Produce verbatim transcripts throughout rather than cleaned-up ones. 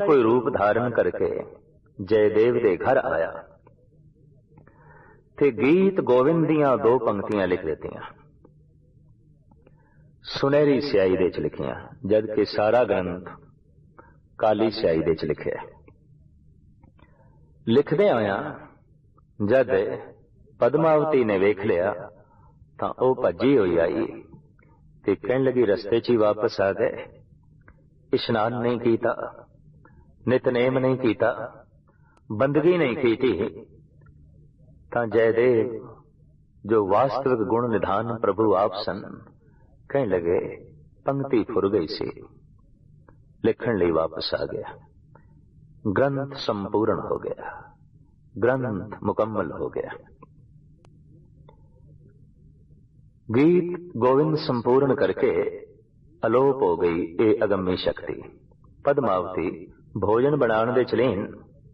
कोई रूप धारण करके जयदेव दे घर आया ते गीत गोविंद दियां दो पंक्तियां लिख देतियां, सुनहरी स्याही दे च लिखियां, जबकि सारा ग्रंथ काली स्याही दे च लिखिया। लिखदे आया जद पद्मावती ने वेख लिया तां ओ भजी होई आई ते कहन लगी रस्ते च ही वापस आ गए, इशनान नहीं कीता, नितनेम नहीं कीता, बंदगी नहीं की। तां जयदेव जो वास्तविक गुण निधान प्रभु आप सन कहने लगे पंक्ति फुर गई सी, लिखण लई वापस आ गया। ग्रंथ संपूर्ण हो गया, ग्रंथ मुकम्मल हो गया। गीत गोविंद संपूर्ण करके अलोप हो गई ये अगम्य शक्ति। पद्मावती भोजन बनाने दे चलीन।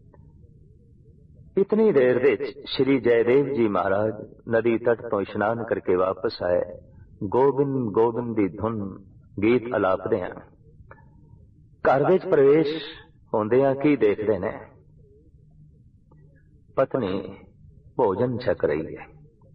इतनी देर दे श्री जयदेव जी महाराज नदी तट तो इशनान करके वापस आए। गोबिंद गोबिंद दी धुन गीत अलापदे हैं। घर विच प्रवेश होंदियां की देखते ने, पत्नी भोजन छक रही है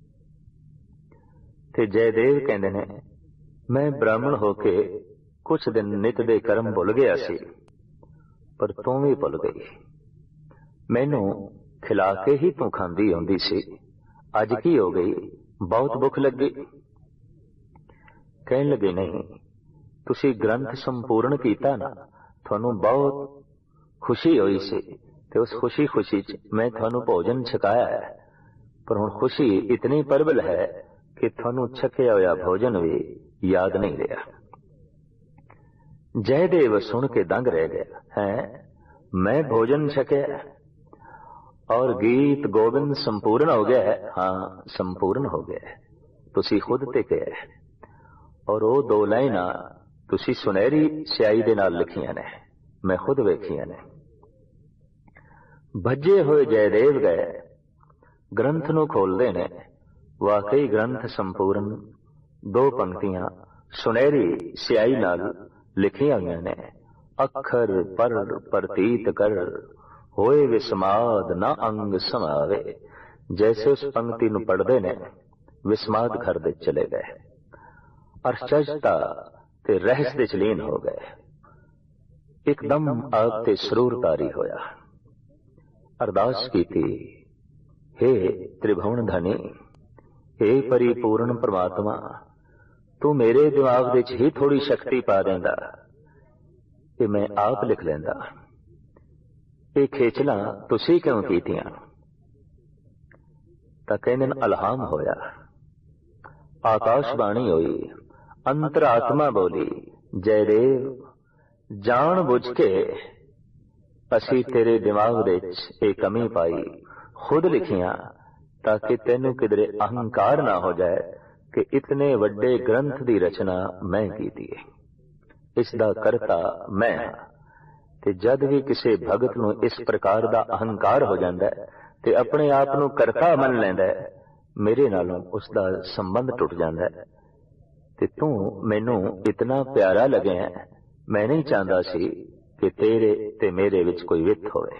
ते जयदेव कहते ने मैं ब्राह्मण होके कुछ दिन नित दे कर्म भुल गया सी, पर तू भी भुल गई। मैनू खिला के ही तू खांदी आउंदी सी, अज की हो गई, बहुत भुख लगी। कहन लगे नहीं, तुसी ग्रंथ संपूर्ण कीता ना, थानू बहुत खुशी हुई सी ते उस खुशी खुशी च मैं थानू भोजन छकाया है, पर हुण खुशी इतनी प्रबल है कि थानू छकिया होया भोजन भी याद नहीं रहा। जयदेव सुन के दंग रह गया है, मैं भोजन छकिया और गीत गोविंद संपूर्ण हो गया है। हाँ, संपूर्ण हो गया है, तुसी खुद ते कहा है। और वो दो लाइना तुसी सुनहरी स्याही दे नाल लिखियां ने, मैं खुद वेखियां ने। भजे हुए जयदेव गए, ग्रंथ नू खोलदे ने, वाकई ग्रंथ संपूर्ण। दो पंक्तियां सुनहरी स्याही नाल लिखियां हुई ने, अखर पर प्रतीत कर होए विस्माद ना अंग समावे। जैसे उस पंक्ति नू पढ़दे ने विस्माद घर दे चले गए, अरचजता ते रहस दे चलीन हो गए। एकदम आप ते सरूर तारी होया। अरदास की थी, हे त्रिभुवन धनी, हे परिपूर्ण परमात्मा, तू मेरे दिमाग विच ही थोड़ी शक्ति पा देंदा कि मैं आप लिख लेंदा। ये खेचला तुसी क्यों कीतियां? तां कहंदे ने अलहाम होया, आकाशबाणी होई, अंतरात्मा बोली, जयदेव जान बुझ के असी तेरे दिमाग विच एक कमी पाई, खुद लिखियां ताकि तेनू किधरे अहंकार ना हो जाए कि इतने वड्डे ग्रंथ दी रचना मैं कीती है, इसदा करता मैं हां। ते जद भी किसी भगत नू इस प्रकार दा अहंकार हो जाता है ते अपने आप नू करता मन लैंदा है, मेरे नालों उसका संबंध टुट जाता है। ते तू मैनू इतना प्यारा लगे है, मैं नहीं चाहता सी कि तेरे ते मेरे विच कोई वित होवे।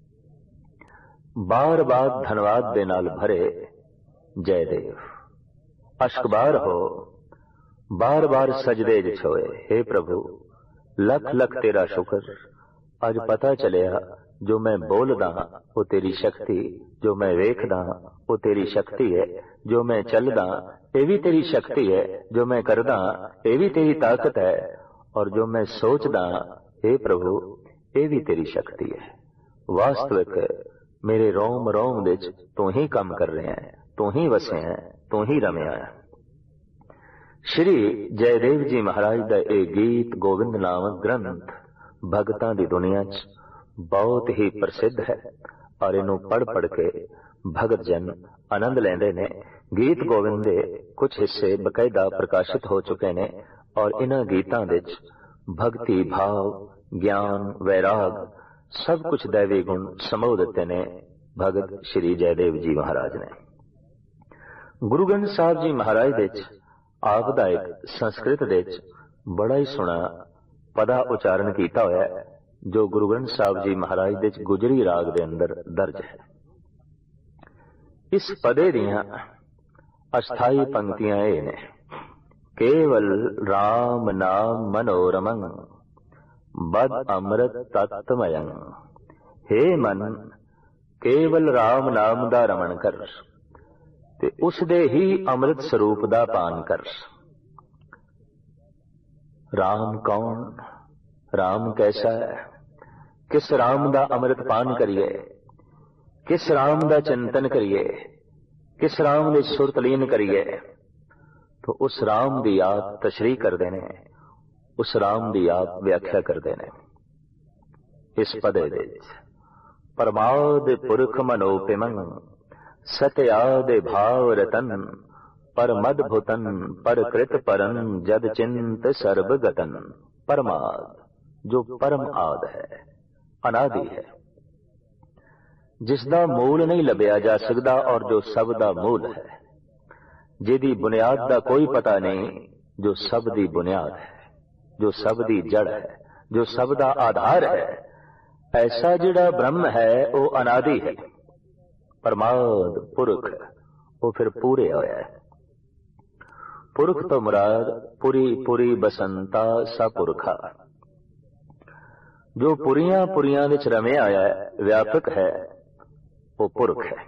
बार बार धन्यवाद दे नाल भरे जयदेव अश्कबार हो, बार बार सजदे च होए, हे प्रभु लख लख तेरा शुक्र। अज पता चलिया जो मैं बोलदा वो तेरी शक्ति, जो मैं वेखदा वो तेरी शक्ति है, जो मैं चलदा ये भी तेरी शक्ति है, जो मैं करदा ये भी तेरी ताकत है, और जो मैं सोचदा हे प्रभु ये भी तेरी शक्ति है। वास्तविक मेरे रोम रोम विच तू ही काम कर रहे हैं, तू ही वसे है, तू ही रमिया है। श्री जयदेव जी महाराज दा ये गीत गोविंद नामक ग्रंथ भगतां दी दुनिया च बहुत ही प्रसिद्ध है, और इनू पढ़ पढ़ के भगत जन आनंद लेंदे ने। गीत गोविंद दे कुछ हिस्से बकायदा प्रकाशित हो चुके ने, और इन्हां गीतां विच भक्ति भाव, ज्ञान, वैराग सब कुछ दैवी गुण समो दिते ने भगत श्री जयदेव जी महाराज ने। गुरु ग्रंथ साहब जी महाराज विच आप दा एक संस्कृत विच बड़ा ही सोहना पदा उचारण किया होया है, जो गुरु ग्रंथ साहब जी महाराज दे गुजरी राग दे अंदर दर्ज है। इस पदे दियां अस्थाई पंक्तियां ये ने, केवल राम नाम मनोरमं बद अमृत तत्मयं। हे मन, केवल राम नाम दा रमन कर ते उस दे ही अमृत स्वरूप दा पान कर। राम कौन, राम कैसा है, किस राम दा अमृत पान करिए, किस राम दा चिंतन करिए, किस राम दे सुरत लीन करिए, तो उस राम दी आप तशरीह करते ने, उस राम दी आप व्याख्या करते ने। इस पदे दे परमाद पुरख मनोपिमं सत्याद भाव रतन पर मदभुतन पर कृत परन जद चिंत सर्वगतन। परमाद जो परम आद है, अनादि है, जिसदा मूल नहीं लभ्या जा सकता और जो सब दा मूल है, जिहदी बुनियाद दा कोई पता नहीं, जो सब दी बुनियाद है, जो सब दी जड़ है, जो सब दा आधार है। ऐसा जिहड़ा ब्रह्म है वो अनादि है, परमाद पुरख, वो फिर पूरे होया है। पुरख तो मुराद पुरी पुरी बसंता सपुरखा, जो पुरियां पुरियां विच रमे आया है, व्यापक है, वो पुरख है।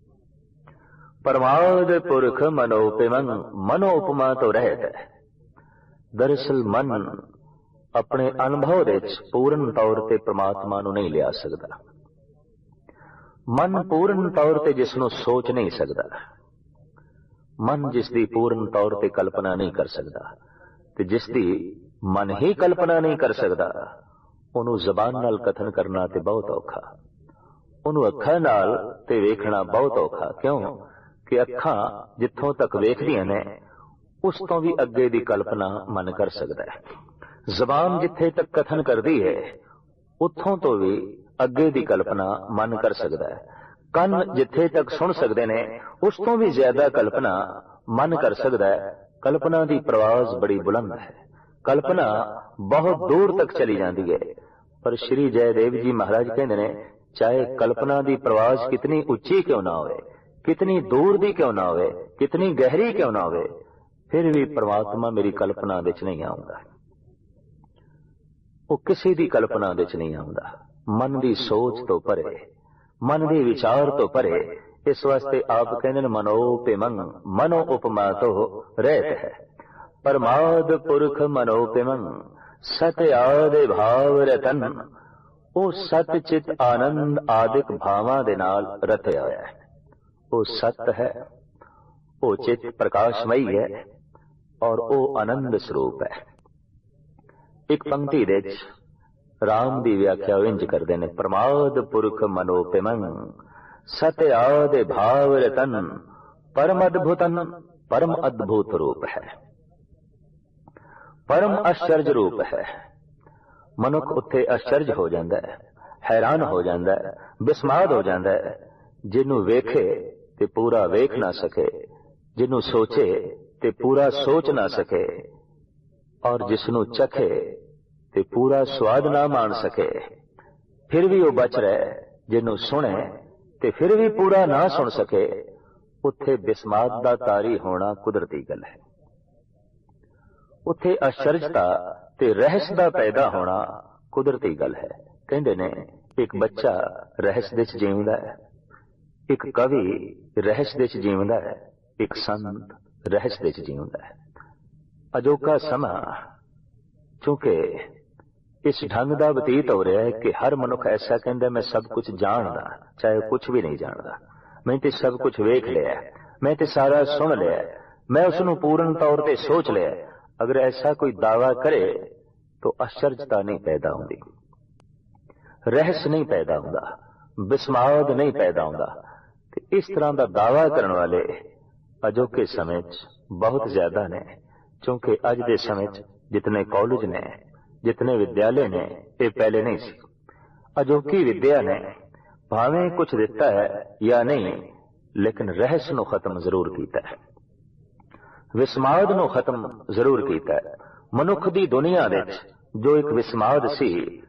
परमाद पुरख मनोपिमं, मनो उपमा तो रहत है। दरअसल मन अपने अनुभव दे पूर्ण तौर ते परमात्मा नूं नहीं लिया सकता। मन पूर्ण तौर ते जिसनूं सोच नहीं सकता, मन जिसकी पूर्ण तौर ते कल्पना नहीं कर सकता, ते जिसकी मन ही कल्पना नहीं कर सकता, उन्हों जबान नाल कथन करना ते बहुत औखा, उन्हों अखां नाल ते वेखना बहुत औखा। क्यों कि अखां जिथों तक वेखदियां ने उस तो भी अगे दी कल्पना मन कर सकता है। जबान जिथे तक कथन करती है उथों तो भी अगे दी कल्पना मन कर सकता है। कन जिथे तक सुन सकते ने उस तो भी ज्यादा कल्पना मन कर सकता है। कल्पना की प्रवाज बड़ी बुलंद है, कल्पना बहुत दूर तक चली जाती है। पर श्री जयदेव जी महाराज कहते ने, चाहे कल्पना की प्रवाज कितनी उच्ची क्यों ना होवे, कितनी दूर दी क्यों ना होवे, कितनी गहरी क्यों ना होवे, फिर भी परमात्मा मेरी कल्पना विच नहीं आउंदा। वो किसी दी कल्पना विच नहीं आउंदा। मन की सोच तो परे, मन के विचार तो परे। इस वास्ते आप कहते हैं मनोपिमं, मनो उपमा तो रहत है। परमाद पुरख मनोपिमं सत्य आदि भाव रतन, वो सत्य चित आनंद आदिक भावां दे नाल रतया होया है। वो सत्य है, वो चित प्रकाशमयी है और वो आनंद स्वरूप है। एक पंक्ति दे राम की व्याख्या इंज करते हैं, परमाद पुरख मनोपिमं सत्य आदि भाव रतन परम अद्भुतन, परम अद्भुत रूप है, परम आश्चर्य रूप है। मनुख उत्थे आश्चर्य हो जाता है, हैरान हो जाता है, बिस्माद हो जाता है। जिन्हों वेखे ते पूरा वेख ना सके, जिन्हों सोचे ते पूरा सोच ना सके, और जिसनों चखे ते पूरा स्वाद ना मान सके, फिर भी वो बच रहे। जिन्हों सुने ते फिर भी पूरा ना सुन सके, उत्थे बिस्माद दा तारी होना कुदरती गल है। उत्थे आश्चर्यता ते रहस्य दा पैदा होना कुदरती गल है। कहंदे ने एक बच्चा रहस्य दे च जीवदा है, एक कवि रहस्य दे च जीवदा है, एक संत रहस्य दे च जीवदा है। अजोका समा चूंकि इस ढंग का बतीत हो रहा है कि हर मनुख ऐसा कहता मैं सब कुछ जानदा, चाहे कुछ भी नहीं जानदा, मैं तो सब कुछ वेख लिया, मैं तो सारा सुन लिया, मैं उसनों पूर्ण तौर पर सोच लिया। अगर ऐसा कोई दावा करे तो आश्चर्यता नहीं पैदा होती, रहस्य नहीं पैदा होता, बिस्माद नहीं पैदा होता। इस तरह का दावा करने वाले अजोके समय बहुत ज्यादा ने, क्योंकि अज के समय जितने कॉलेज ने, जितने विद्यालय ने, ये पहले नहीं सी। अजोकी विद्या ने भावें कुछ दिता है या नहीं, लेकिन रहस्य नूं खत्म जरूर किया है, विस्माद नूं खत्म जरूर किया है। मनुख की दुनिया विच जो एक विस्माद सी,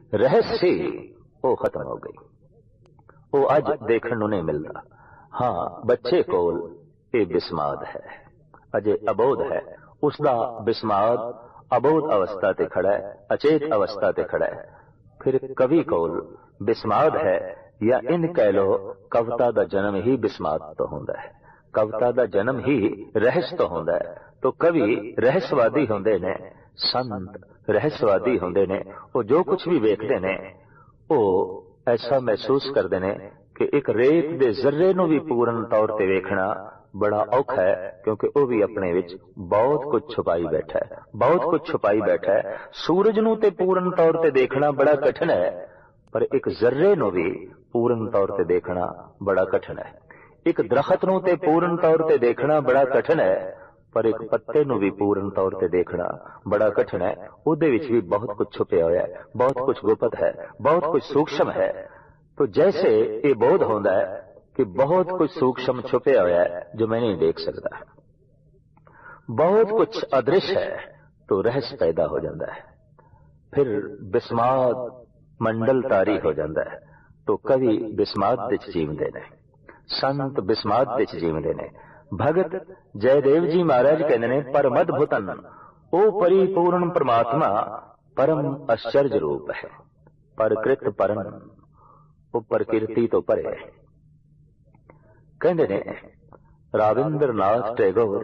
रहस्य सी वो खत्म हो गई, वो अज देखने ਨੂੰ नहीं मिलता। हाँ, बच्चे कोल ये बिस्माद है, अजे अबोध है, उसका बिस्माद अबोध अवस्था ते खड़ा है, अचेत अवस्था ते खड़ा है। फिर कवि कोल बिस्माद है, या इन कह लो कविता का जन्म ही बिस्माद तो होंदा है, कविता का जन्म ही रहस्य तो होंदा है। तो कवि रहस्यवादी होंदे ने, संत रहस्यवादी होंदे ने, वो जो कुछ भी वेखदे ने वो ऐसा महसूस करते ने कि एक रेत दे जर्रे नूं भी पूर्ण तौर ते वेखना बड़ा औखा है, क्योंकि वह भी अपने विच बहुत कुछ छुपाई बैठा है, बहुत कुछ छुपाई बैठा है। सूरज नूं ते पूर्ण तौर ते देखना बड़ा कठिन है, पर एक जर्रे नूं भी पूर्ण तौर ते देखना बड़ा कठिन है। एक दरखत नूं ते पूर्ण तौर ते देखना बड़ा कठिन है, पर एक पत्ते नूं भी पूर्ण तौर ते देखना बड़ा कठिन है। उहदे विच भी बहुत कुछ छुपया होया है, बहुत कुछ गुप्त है, बहुत कुछ सूक्ष्म है। तो जैसे ये बोध होता है कि बहुत कुछ सूक्ष्म छुपया होया है जो मैं नहीं देख सकता, बहुत कुछ अदृश्य है, तो रहस्य पैदा हो जाता है। फिर बिस्माद मंडल तारी हो जाता है। तो कवि बिस्माद विच जीवदे ने, संत बिस्माद विच जीवदे ने। भगत जयदेव जी महाराज कहते ने, परम अद्भुतन ओ परिपूर्ण परमात्मा परम आश्चर्य रूप है, परकृत परम वो प्रकृति तो परे। कहते ने राविंद्र नाथ टैगोर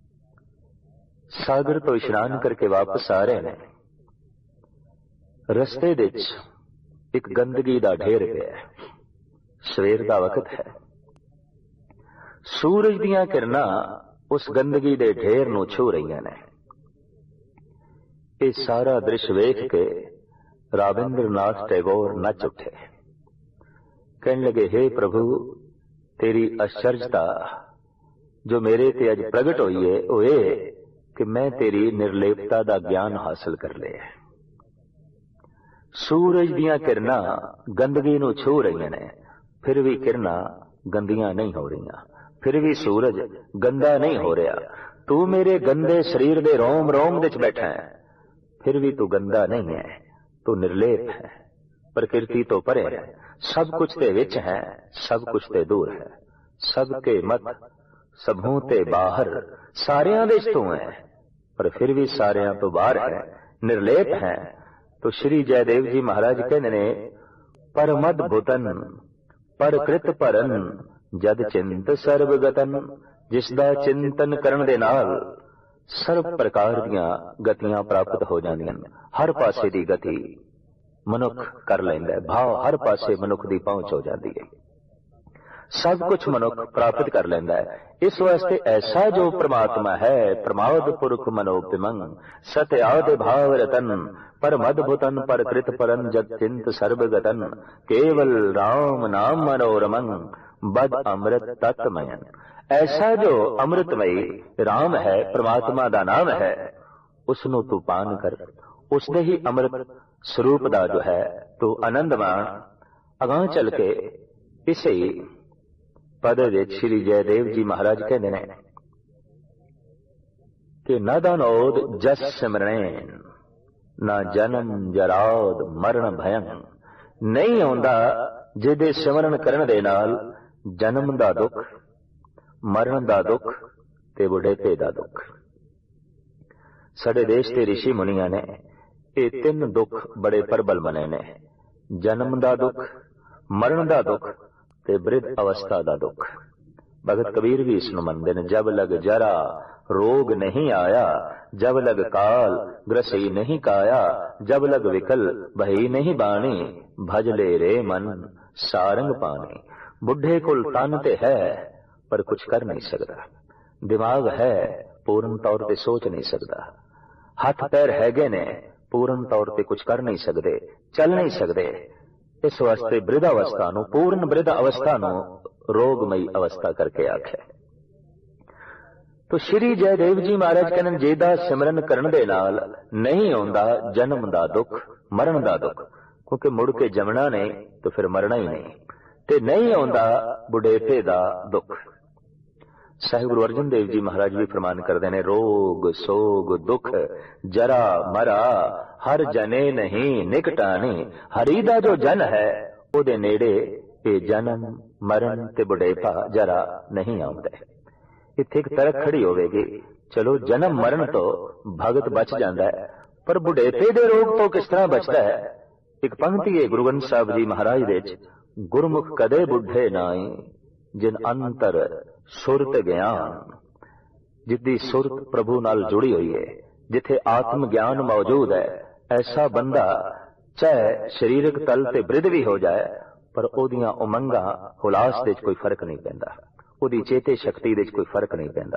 सागर तो इशनान करके वापस आ रहे ने, रस्ते विच एक गंदगी दा ढेर पिया, सवेर दा वक्त है, सूरज दियां किरणां उस गंदगी दे ढेर नूं छू रही ने। ये सारा दृश्य वेख के राविंद्र नाथ टैगोर नच उठे, कहने लगे, हे प्रभु तेरी आश्चर्यता जो मेरे ते अज प्रगट हुई है वो ये कि मैं तेरी निर्लेपता दा ज्ञान हासिल कर लिया। सूरज दियां किरणां गंदगी नूं छू रही ने, फिर भी किरणां गंदियां नहीं हो रही, फिर भी सूरज गंदा नहीं हो रहा। तू मेरे गंदे शरीर दे रोम रोम विच बैठा है, फिर भी तू गंदा नहीं है, तू निर्लेप है, प्रकृति तो परे है, सब कुछ ते विच है, सब कुछ ते दूर है, सबके मत सबों ते बाहर, सारियां दे तू है, पर फिर भी सारियां तो बाहर है, निर्लेप है। तो श्री जयदेव जी महाराज कहते ने, परमद भुतन परकृत परन जद चिंत सर्वगतन, जिसदा चिंतन करन दे नाल सर्व प्रकार दियां गतियां प्राप्त हो जांदियां, हर पासे दी गति मनुख कर लैंदा है, भाव हर पासे मनुख दी पहुंच हो जाती है, सब कुछ मनुख प्राप्त कर लेंदा है। इस वास्ते ऐसा जो परमात्मा है, प्रमाद पुरख मनोपिमंग सत्य आदि भाव रतन परमद्भुतन परकृत परन जद चिंत सर्वगतन, केवल राम नाम मनोरमंग बद अमृत तत्मयन। ऐसा जो अमृतमयी राम है, परमात्मा दा नाम है, उसनू तू पान कर, उसने ही अमृत स्वरूप दा जो है तू आनंद मान। अगां चल के इसे पद विच श्री जयदेव जी महाराज कहते हैं कि न दानोद जस सिमरन न जन्म जराद मरण भयं। नहीं आउंदा जिहदे सिमरन करन दे नाल जन्म दा दुख, मरण दा दुख ते बुढ़ेपे दा दुख। साडे देश के ऋषि मुनिया ने ये तीन दुख बड़े प्रबल बने ने, जन्म दा दुख, मरण दा दुख ते वृद्ध अवस्था दा दुख। भगत कबीर भी इसनूं मनदे ने, जब लग जरा रोग नहीं आया, जब लग काल ग्रसी नहीं काया, जब लग विकल भई नहीं बाणी, भजले रे मन सारंग पानी। बुढ़े कुल तन ते है पर कुछ कर नहीं सकता, दिमाग है पूर्ण तौर पे सोच नहीं सकता, हाथ पैर हैगे ने पूर्ण तौर पे कुछ कर नहीं सकते, चल नहीं सकते। इस वास्ते वृद्ध अवस्था नूं, पूर्ण वृद्ध अवस्था नूं रोगमयी अवस्था करके आखे। तो श्री जयदेव जी महाराज कहने, जेदा सिमरन करन दे नाल नहीं आउंदा जन्म दा दुख, मरण दा दुख, क्योंकि मुड़ के जमना नहीं तो फिर मरना ही नहीं, ते नहीं आउंदा बुढ़ेपे दा दुख। ਸਾਹਿਬ ਗੁਰੂ ਅਰਜਨ ਦੇਵ ਜੀ ਮਹਾਰਾਜ ਵੀ ਫਰਮਾਨ ਕਰਦੇ ਨੇ, ਰੋਗ ਸੋਗ ਦੁਖ ਜਰਾ ਮਰਾ ਹਰ ਜਨੇ ਨਹੀਂ ਨਿਕਟਾਣੀ। ਹਰੀ ਦਾ ਜੋ ਜਨ ਹੈ ਉਹਦੇ ਨੇੜੇ ਇਹ ਜਨਮ ਮਰਨ ਤੇ ਬੁਢੇਪਾ ਜਰਾ ਨਹੀਂ ਆਉਂਦਾ। ਇੱਥੇ ਇੱਕ ਤਰਕ ਖੜੀ ਹੋਵੇਗੀ, ਚਲੋ ਜਨਮ ਮਰਨ ਤੋਂ ਭਗਤ ਬਚ ਜਾਂਦਾ ਹੈ, ਪਰ ਬੁਢੇਪੇ ਦੇ ਰੋਗ ਤੋਂ ਕਿਸ ਤਰ੍ਹਾਂ ਬਚਦਾ ਹੈ? ਇੱਕ ਪੰਕਤੀ ਹੈ ਗੁਰੂ ਗ੍ਰੰਥ ਸਾਹਿਬ ਜੀ ਮਹਾਰਾਜ ਦੇ ਵਿੱਚ, ਗੁਰਮੁਖ ਕਦੇ ਬੁੱਢੇ ਨਾਈ ਜਿਨ ਅੰਤਰ ਸੁਰਤ ਗਿਆਨ। ਜਿੱਦੀ ਸੁਰਤ ਪ੍ਰਭੂ ਨਾਲ ਜੁੜੀ ਹੋਈ ਹੈ, ਜਿੱਥੇ ਆਤਮ ਗਿਆਨ ਮੌਜੂਦ ਹੈ, ਐਸਾ ਬੰਦਾ ਚਾਹੇ ਸਰੀਰਕ ਤਲ ਤੇ ਬ੍ਰਿਧ ਵੀ ਹੋ ਜਾਏ ਪਰ ਉਹਦੀਆਂ ਉਮੰਗਾਂ ਹੁਲਾਸ ਦੇ ਵਿੱਚ ਕੋਈ ਫਰਕ ਨਹੀਂ ਪੈਂਦਾ, ਉਹਦੀ ਚੇਤੇ ਸ਼ਕਤੀ ਦੇ ਵਿੱਚ ਕੋਈ ਫਰਕ ਨਹੀਂ ਪੈਂਦਾ।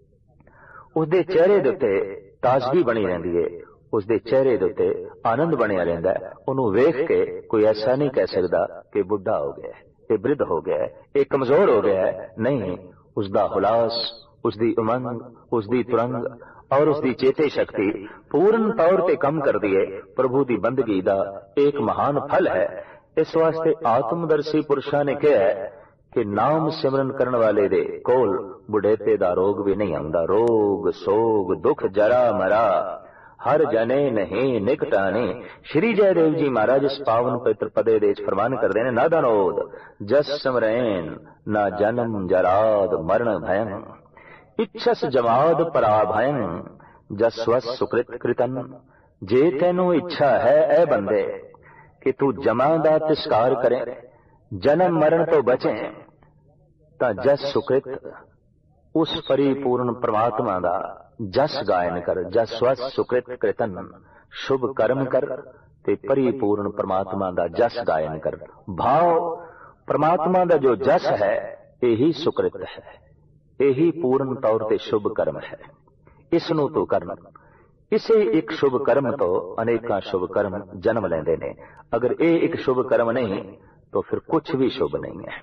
ਉਸਦੇ ਚਿਹਰੇ ਦੇ ਉੱਤੇ ਤਾਜ਼ਗੀ ਬਣੀ ਰਹਿੰਦੀ ਹੈ, ਉਸਦੇ ਚਿਹਰੇ ਦੇ ਉੱਤੇ ਆਨੰਦ ਬਣਿਆ ਰਹਿੰਦਾ ਹੈ। ਉਹਨੂੰ ਵੇਖ ਕੇ ਕੋਈ ਐਸਾ ਨਹੀਂ ਕਹਿ ਸਕਦਾ ਕਿ ਬੁੱਢਾ ਹੋ ਗਿਆ, ਇਹ ਬ੍ਰਿਧ ਹੋ ਗਿਆ, ਇਹ ਕਮਜ਼ੋਰ ਹੋ ਗਿਆ ਹੈ। ਨਹੀਂ, ਉਸਦਾ ਹੁਲਾਸ, ਉਸਦੀ ਉਮੰਗ, ਉਸਦੀ ਤੁਰੰਗ ਔਰ ਉਸਦੀ ਚੇਤੇ ਸ਼ਕਤੀ ਪੂਰਨ ਤੌਰ ਤੇ ਕੰਮ ਕਰਦੀ ਹੈ। ਪ੍ਰਭੂ ਦੀ ਬੰਦਗੀ ਦਾ ਇੱਕ ਮਹਾਨ ਫਲ ਹੈ। ਇਸ ਵਾਸਤੇ ਆਤਮਦਰਸ਼ੀ ਪੁਰਸ਼ਾਂ ਨੇ ਕਿਹਾ ਹੈ ਕਿ ਨਾਮ ਸਿਮਰਨ ਕਰਨ ਵਾਲੇ ਦੇ ਕੋਲ ਬੁਢੇਪੇ ਦਾ ਰੋਗ ਵੀ ਨਹੀਂ ਆਉਂਦਾ। ਰੋਗ ਸੋਗ ਦੁਖ ਜਰਾ ਮਰਾ ਹਰ ਜਨੇ ਨਹੀਂ ਨਿਕਟਾਣੇ। ਸ਼੍ਰੀ ਜੈਦੇਵ ਜੀ ਮਹਾਰਾਜ ਇਸ ਪਾਵਨ ਪਵਿੱਤਰ ਪਦੇ ਦੇ ਵਿੱਚ ਫਰਮਾਨ ਕਰਦੇ ਨੇ, ਨਾ ਦਨੋਦ ਜਸ ਸਮਰੈਨ ਨਾ ਜਨਮ ਜਰਾਦ ਮਰਨ ਭੈਨ ਇੱਛਸ ਜਮਾਦ ਪਰਾ ਭੈਨ ਜਸਵਸ ਸੁਕ੍ਰਿਤ ਕ੍ਰਿਤਨ। ਜੇ ਤੈਨੂੰ ਇੱਛਾ ਹੈ ਐ ਬੰਦੇ ਕਿ ਤੂੰ ਜਮਾ ਦਾ ਤਿਸਕਾਰ ਕਰੇ, ਜਨਮ ਮਰਨ ਤੋਂ ਬਚੇ, ਤਾਂ ਜਸ ਸੁਕ੍ਰਿਤ ਉਸ ਪਰਿਪੂਰਨ ਪ੍ਰਮਾਤਮਾ ਦਾ ਜਸ ਗਾਇਨ ਕਰ। ਜਸਵਸ ਸੁਕ੍ਰਿਤ ਕ੍ਰਿਤਨ, ਸ਼ੁਭ ਕਰਮ ਕਰ ਤੇ ਪਰਿਪੂਰਨ ਪ੍ਰਮਾਤਮਾ ਦਾ ਜਸ ਗਾਇਨ ਕਰ। ਭਾਵ ਪ੍ਰਮਾਤਮਾ ਦਾ ਜੋ ਜਸ ਹੈ ਇਹੀ ਸੁਕ੍ਰਿਤ ਹੈ, ਇਹੀ ਪੂਰਨ ਤੌਰ ਤੇ ਸ਼ੁਭ ਕਰਮ ਹੈ। ਇਸ ਨੂੰ ਤੂੰ ਕਰਨਾ। ਇਸੇ ਇੱਕ ਸ਼ੁਭ ਕਰਮ ਤੋਂ ਅਨੇਕਾਂ ਸ਼ੁਭ ਕਰਮ ਜਨਮ ਲੈਂਦੇ ਨੇ। ਅਗਰ ਇਹ ਇੱਕ ਸ਼ੁਭ ਕਰਮ ਨਹੀਂ ਤਾਂ ਫਿਰ ਕੁਝ ਵੀ ਸ਼ੁਭ ਨਹੀਂ ਹੈ।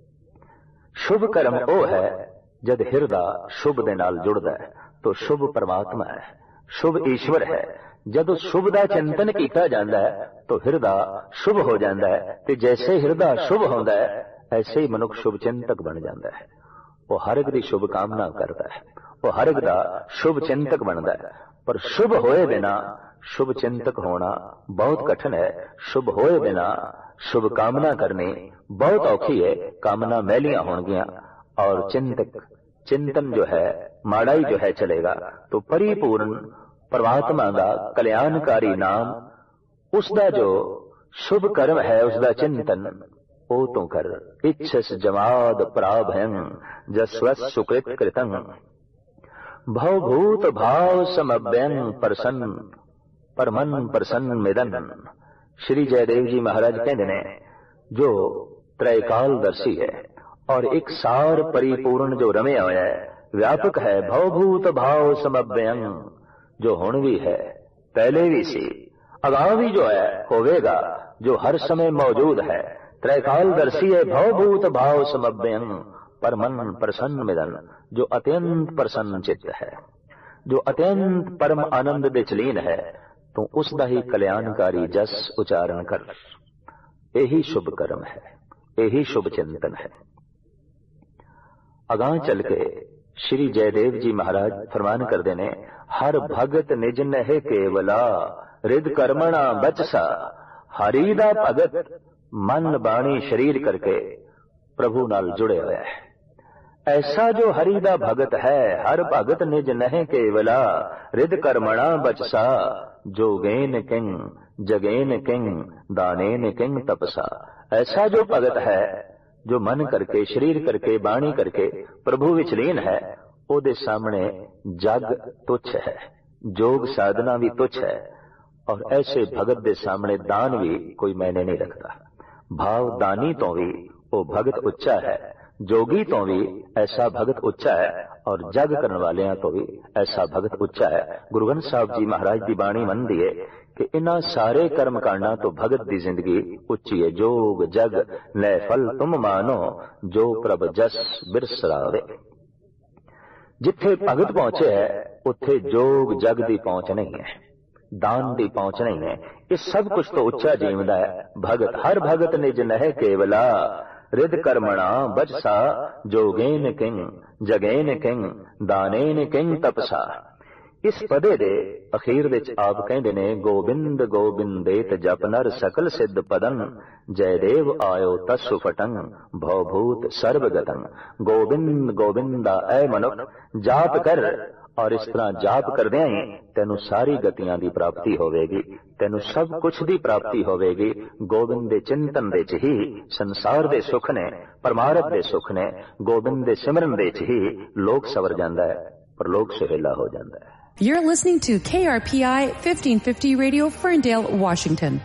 ਸ਼ੁਭ ਕਰਮ ਉਹ ਹੈ ਜਦ ਹਿਰਦਾ ਸ਼ੁਭ ਦੇ ਨਾਲ ਜੁੜਦਾ ਹੈ ਤਾਂ ਸ਼ੁਭ ਪਰਮਾਤਮਾ ਹੈ, ਸ਼ੁਭ ਈਸ਼ਵਰ ਹੈ। ਜਦੋਂ ਸ਼ੁਭ ਦਾ ਚਿੰਤਨ ਕੀਤਾ ਜਾਂਦਾ ਹੈ ਤਾਂ ਹਿਰਦਾ ਸ਼ੁਭ ਹੋ ਜਾਂਦਾ ਹੈ, ਤੇ ਜੈਸੇ ਹਿਰਦਾ ਸ਼ੁਭ ਹੁੰਦਾ ਹੈ ਐਸੇ ਹੀ ਮਨੁੱਖ ਸ਼ੁਭ ਚਿੰਤਕ ਬਣ ਜਾਂਦਾ ਹੈ। ਉਹ ਹਰ ਇੱਕ ਦੀ ਸ਼ੁਭ ਕਾਮਨਾ ਕਰਦਾ ਹੈ, ਉਹ ਹਰ ਇੱਕ ਦਾ ਸ਼ੁਭ ਚਿੰਤਕ ਬਣਦਾ ਹੈ। ਪਰ ਸ਼ੁਭ ਹੋਏ ਬਿਨਾ ਸ਼ੁਭ ਚਿੰਤਕ ਹੋਣਾ ਬਹੁਤ ਕਠਿਨ ਹੈ। ਸ਼ੁਭ ਹੋਏ ਬਿਨਾ ਸ਼ੁਭ ਕਾਮਨਾ ਕਰਨੀ ਬਹੁਤ ਔਖੀ ਹੈ। ਕਾਮਨਾ ਮੈਲੀਆਂ ਹੋਣਗੀਆਂ और चिंतक चिंतन जो है माड़ा ही जो है चलेगा। तो परिपूर्ण परमात्मा का कल्याणकारी नाम, उसका जो शुभ कर्म है, उसका चिंतन ओ तो कर। इच्छस जमाद प्राभयं जस्वस सुकृत कृतं भवभूत भाव समभ्यं प्रसन्न परमन प्रसन्न मिदन। श्री जयदेव जी महाराज कहते ने, जो त्रैकालदर्शी है और एक सार परिपूर्ण जो रमया होया है, व्यापक है, भवभूत भाव समभ्यं, जो हुण भी है, पहले भी सी, अगां भी जो है होवेगा, जो हर समय मौजूद है, त्रैकालदर्शी है, भवभूत भाव समभ्यं परमन प्रसन्न मिदन, जो अत्यंत प्रसन्न चित्त है, जो अत्यंत परम आनंद दे चलीन है, तो उसदा ही कल्याणकारी जस उच्चारण कर। यही शुभ कर्म है, यही शुभ चिंतन है। अगां चल के श्री जयदेव जी महाराज फरमान करते ने, हर भगत निज नहे केवला रिद कर्मणा बचसा। हरि दा भगत मन बाणी शरीर करके प्रभु नाल जुड़े हुआ है। ऐसा जो हरि दा भगत है, हर भगत निज नहे केवला रिद कर्मणा बचसा। जोगेन किंग जगेन किंग दानेन किंग तपसा। ऐसा जो भगत है जो मन करके शरीर करके बाणी करके प्रभु विच लीन है, ओदे सामने जग तुच्छ है, जोग साधना भी तुच्छ है, और ऐसे भगत दे सामने दान भी कोई मायने नहीं रखता। भाव दानी तो भी वो भगत उच्चा है, जोगी तो भी ऐसा भगत उच्चा है, और जग करने वाले तो भी ऐसा भगत उच्चा है। गुरु ग्रंथ साहब जी महाराज की बाणी मनदी है कि इन्हां सारे कर्म कांडां तो भगत की जिंदगी उच्ची है। जोग जग ले फल तुम मानो, जो प्रभ जस बिरसरावे। जिथे भगत पहुंचे है उत्थे जोग जग की पहुंच नहीं है, दान की पहुंच नहीं है। इस सब कुछ तो उच्चा जीवदा है भगत। हर भगत निज नह केवला ਰਿਦ ਕਰਮਣਾ ਬਚਸਾ ਜੋਗੇਨ ਕਿੰਗ ਜਗੇਨ ਕਿੰਗ ਦਾਨੇਨ ਕਿੰਗ ਤਪਸਾ। ਇਸ ਪਦੇ ਦੇ ਅਖੀਰ ਵਿੱਚ ਆਪ ਕਹਿੰਦੇ ਨੇ, ਗੋਬਿੰਦ ਗੋਬਿੰਦੇਤ ਜਪ ਨਰ ਸਕਲ ਸਿੱਧ ਪਦੰ ਜੈਦੇਵ ਆਇਓ ਤਸੁ ਫਟੰ ਭਉ ਭੂਤ ਸਰਬਗਤੰ। ਗੋਬਿੰਦ ਗੋਬਿੰਦਾ ਐ ਮਨੁੱਖ ਜਾਪ ਕਰ, ਔਰ ਇਸ ਤਰ੍ਹਾਂ ਜਾਪ ਕਰਦਿਆਂ ਹੀ ਤੈਨੂੰ ਸਾਰੀ ਗਤੀਆਂ ਦੀ ਪ੍ਰਾਪਤੀ ਹੋਵੇਗੀ, ਤੈਨੂੰ ਸਭ ਕੁਛ ਦੀ ਪ੍ਰਾਪਤੀ ਹੋਵੇਗੀ। ਗੋਬਿੰਦ ਦੇ ਚਿੰਤਨ ਦੇ ਚ ਹੀ ਸੰਸਾਰ ਦੇ ਸੁੱਖ ਨੇ, ਪਰਮਾਰਥ ਦੇ ਸੁੱਖ ਨੇ। ਗੋਬਿੰਦ ਦੇ ਸਿਮਰਨ ਦੇ ਚ ਹੀ ਲੋਕ ਸਵਰ ਜਾਂਦਾ ਹੈ, ਪਰਲੋਕ ਸੁਹੇਲਾ ਹੋ ਜਾਂਦਾ ਹੈ। You're listening to K R P I fifteen fifty Radio, Ferndale, Washington.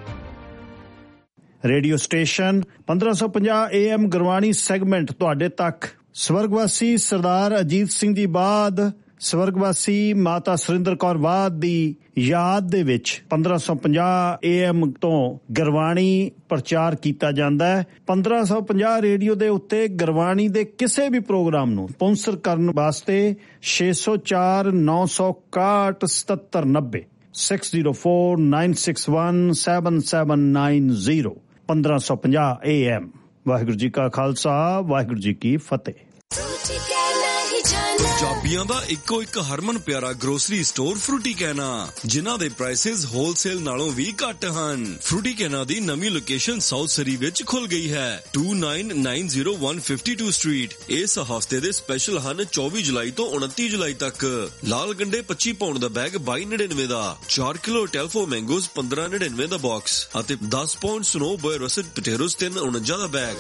Radio station ਪੰਦਰਾਂ ਸੌ ਪੰਜਾਹ ਏ ਐਮ ਗੁਰਬਾਣੀ ਸੈਗਮੈਂਟ ਤੁਹਾਡੇ ਤੱਕ। ਸਵਰਗਵਾਸੀ ਸਰਦਾਰ ਅਜੀਤ ਸਿੰਘ ਜੀ ਬਾਦ, ਸਵਰਗਵਾਸੀ ਮਾਤਾ ਸੁਰਿੰਦਰ ਕੌਰ ਬਾਦ ਦੀ ਯਾਦ ਦੇ ਵਿੱਚ ਪੰਦਰਾਂ ਸੌ ਪੰਜਾਹ ਏ ਐਮ ਤੋਂ ਗੁਰਬਾਣੀ ਪ੍ਰਚਾਰ ਕੀਤਾ ਜਾਂਦਾ ਹੈ। ਪੰਦਰਾਂ ਸੌ ਪੰਜਾਹ ਰੇਡੀਓ ਦੇ ਉੱਤੇ ਗੁਰਬਾਣੀ ਦੇ ਕਿਸੇ ਵੀ ਪ੍ਰੋਗਰਾਮ ਨੂੰ ਸਪਾਂਸਰ ਕਰਨ ਵਾਸਤੇ ਛੇ ਸੌ ਚਾਰ ਨੌ ਸੌ ਇਕਾਹਠ ਸਤੱਤਰ ਨੱਬੇ six zero four nine six one seven seven nine zero ਪੰਦਰਾਂ ਸੌ ਪੰਜਾਹ ਏ ਐਮ। ਵਾਹਿਗੁਰੂ ਜੀ ਕਾ ਖਾਲਸਾ, ਵਾਹਿਗੁਰੂ ਜੀ ਕੀ ਫਤਿਹ। ਪੰਜਾਬੀਆਂ ਦਾ ਇੱਕੋ ਇੱਕ ਹਰਮਨ ਪਿਆਰਾ ਗਰੋਸਰੀ ਸਟੋਰ ਫਰੂਟੀ ਕੈਨਾ, ਜਿਨ੍ਹਾਂ ਦੇ ਪ੍ਰਾਈਸਿਸ ਹੋਲਸੇਲ ਨਾਲੋਂ ਵੀ ਘੱਟ ਹਨ। ਫਰੂਟੀ ਕੈਨਾ ਦੀ ਨਵੀਂ ਲੋਕੇਸ਼ਨ ਸਾਊਥ ਸਰੀ ਵਿੱਚ ਖੁੱਲ ਗਈ ਹੈ, to nine nine zero one fifty two street. ਇਸ ਹਫ਼ਤੇ ਦੇ ਸਪੈਸ਼ਲ ਹਨ ਚੌਵੀ ਜੁਲਾਈ ਤੋਂ ਉਨੱਤੀ ਜੁਲਾਈ ਤੱਕ। ਲਾਲ ਗੰਡੇ ਪੱਚੀ ਪਾਉਂਡ ਦਾ ਬੈਗ ਬਾਈ ਨੜਿਨਵੇਂ ਦਾ, ਚਾਰ ਕਿਲੋ ਟੈਲਫੋ ਮੈਂਗੋਜ਼ ਪੰਦਰਾਂ ਨੜਿਨਵੇਂ ਦਾ ਬਾਕਸ ਅਤੇ ਦਸ ਪਾਉਂਡ ਸਨੋ ਬੋਏ ਰਸਟ ਪਟੇਰੋਸ ਤਿੰਨ ਉਣੰਜਾ ਦਾ ਬੈਗ।